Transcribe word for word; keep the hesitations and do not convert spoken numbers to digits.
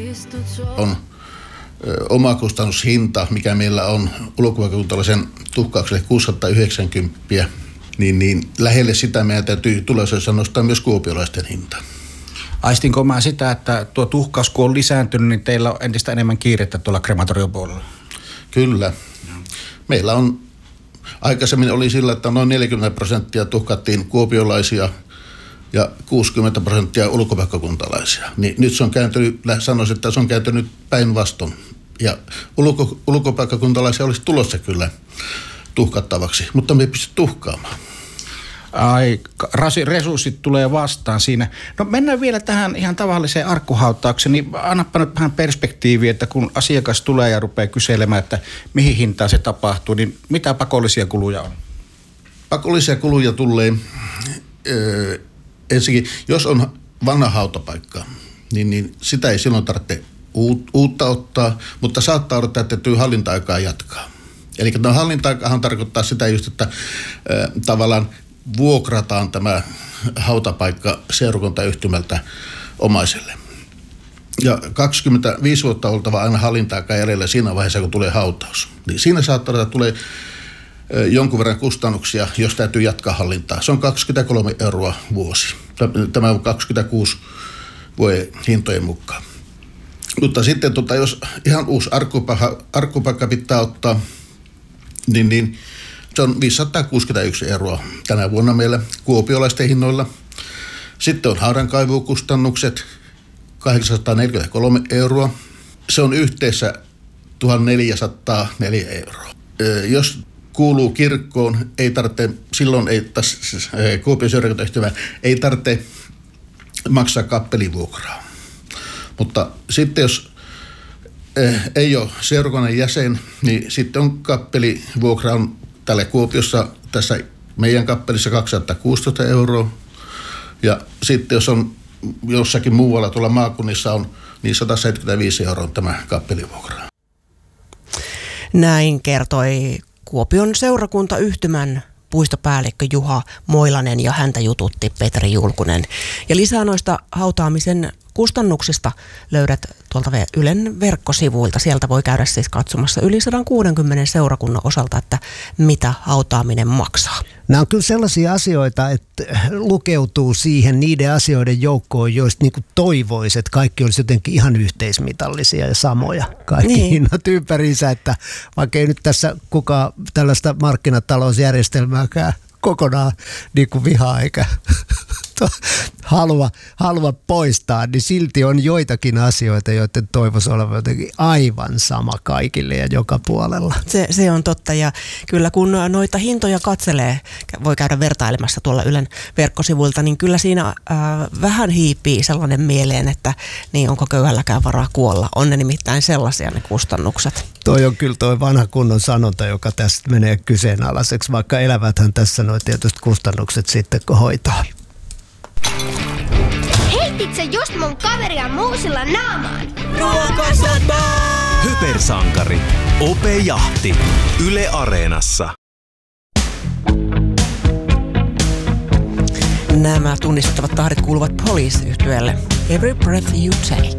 on omakustannushinta, mikä meillä on ulkopaikkakuntalaisen tuhkaukselle kuusisataayhdeksänkymmentä, niin, niin lähelle sitä meidän täytyy tulevaisuudessa nostaa myös kuopiolaisten hinta. Aistinko mä sitä, että tuo tuhkaus kun on lisääntynyt, niin teillä on entistä enemmän kiirettä tuolla krematoriopuolella? Kyllä. Meillä on, aikaisemmin oli sillä, että noin neljäkymmentä prosenttia tuhkattiin kuopiolaisia ja kuusikymmentä prosenttia ulkopaikkakuntalaisia. Niin nyt se on kääntynyt, sanoisin, että se on kääntynyt päinvastoin. Ja ulko, ulkopaikkakuntalaisia olisi tulossa kyllä tuhkattavaksi, mutta me ei pysty tuhkaamaan. Ai, resurssit tulee vastaan siinä. No mennään vielä tähän ihan tavalliseen arkkuhautaukseen, niin annappa nyt vähän perspektiiviä, että kun asiakas tulee ja rupeaa kyselemään, että mihin hintaan se tapahtuu, niin mitä pakollisia kuluja on? Pakollisia kuluja tulee öö, ensinnäkin, jos on vanha hautapaikka, niin, niin sitä ei silloin tarvitse uutta ottaa, mutta saattaa odottaa, että täytyy hallinta-aikaa jatkaa. Eli tämä hallinta-aikahan tarkoittaa sitä just, että öö, tavallaan vuokrataan tämä hautapaikka seurakuntayhtymältä omaiselle. Ja kaksikymmentäviisi vuotta oltava aina hallinta-aikaa jäljellä siinä vaiheessa, kun tulee hautaus. Niin siinä saattaa olla, että tulee jonkun verran kustannuksia, jos täytyy jatkaa hallintaa. Se on kaksikymmentäkolme euroa vuosi. Tämä on kaksikymmentäkuusi vuoden hintojen mukaan. Mutta sitten tota, jos ihan uusi arkkupaikka, arkkupaikka pitää ottaa, niin, niin se on viisisataakuusikymmentäyksi euroa tänä vuonna meillä kuopiolaisten hinnoilla. Sitten on haudankaivukustannukset kahdeksansataaneljäkymmentäkolme euroa. Se on yhteensä tuhatneljäsataaneljä euroa. Jos kuuluu kirkkoon, ei tarvitse, silloin ei, tässä Kuopion seurakuntayhtymä ei tarvitse maksaa kappelivuokraa. Mutta sitten jos ei ole seurakunnan jäsen, niin sitten on kappelivuokra on tällä Kuopiossa tässä meidän kappelissa kaksisataakuusitoista euroa. Ja sitten jos on jossakin muualla tuolla maakunnissa on, niin sata seitsemänkymmentäviisi euroa on tämä kappelivuokra. Näin kertoi Kuopion seurakuntayhtymän puistopäällikkö Juha Moilanen ja häntä jututti Petri Julkunen. Ja lisää noista hautaamisen kustannuksista löydät tuolta Ylen verkkosivuilta. Sieltä voi käydä siis katsomassa yli sata kuusikymmentä seurakunnan osalta, että mitä hautaaminen maksaa. Nämä on kyllä sellaisia asioita, että lukeutuu siihen niiden asioiden joukkoon, joista niin kuin toivoisi, että kaikki olisi jotenkin ihan yhteismitallisia ja samoja. Kaikki niin. Hinnat ympäriinsä, että vaikka ei nyt tässä kukaan tällaista markkinatalousjärjestelmääkään kokonaan niin kuin vihaa eikä halua, halua poistaa, niin silti on joitakin asioita, joiden toivoisi olevan jotenkin aivan sama kaikille ja joka puolella. Se, se on totta, ja kyllä kun noita hintoja katselee, voi käydä vertailemassa tuolla Ylen verkkosivuilta, niin kyllä siinä äh, vähän hiipii sellainen mieleen, että niin onko köyhälläkään varaa kuolla. On ne nimittäin sellaisia ne kustannukset. Toi on kyllä toi vanha kunnon sanonta, joka tästä menee kyseenalaiseksi, vaikka eläväthän tässä nuo tietysti kustannukset sitten, kun hoitaa. Heitit sä just mun kaveria muusilla naamaan? Ruokasota! Hypersankari. Ope Jahti. Yle Areenassa. Nämä tunnistettavat tahdit kuuluvat Police-yhtyeelle. Every breath you take.